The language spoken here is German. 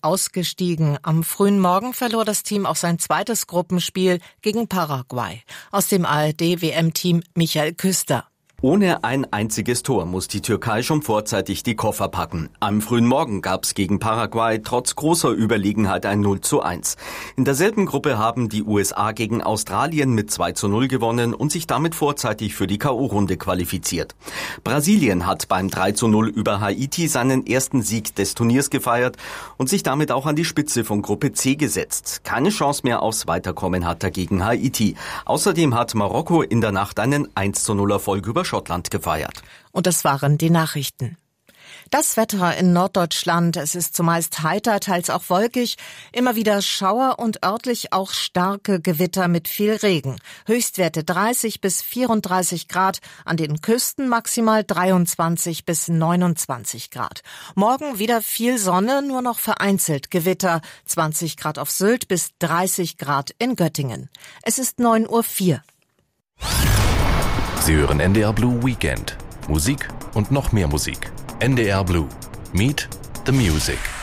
ausgestiegen. Am frühen Morgen verlor das Team auch sein zweites Gruppenspiel gegen Paraguay. Aus dem ARD-WM-Team Michael Küster. Ohne ein einziges Tor muss die Türkei schon vorzeitig die Koffer packen. Am frühen Morgen gab es gegen Paraguay trotz großer Überlegenheit ein 0:1. In derselben Gruppe haben die USA gegen Australien mit 2:0 gewonnen und sich damit vorzeitig für die K.O.-Runde qualifiziert. Brasilien hat beim 3:0 über Haiti seinen ersten Sieg des Turniers gefeiert und sich damit auch an die Spitze von Gruppe C gesetzt. Keine Chance mehr aufs Weiterkommen hat dagegen Haiti. Außerdem hat Marokko in der Nacht einen 1:0 Erfolg über Schottland gefeiert. Und das waren die Nachrichten. Das Wetter in Norddeutschland, es ist zumeist heiter, teils auch wolkig, immer wieder Schauer und örtlich auch starke Gewitter mit viel Regen. Höchstwerte 30 bis 34 Grad, an den Küsten maximal 23 bis 29 Grad. Morgen wieder viel Sonne, nur noch vereinzelt Gewitter, 20 Grad auf Sylt bis 30 Grad in Göttingen. Es ist 9:04 Uhr. Sie hören NDR Blue Weekend. Musik und noch mehr Musik. NDR Blue. Meet the Music.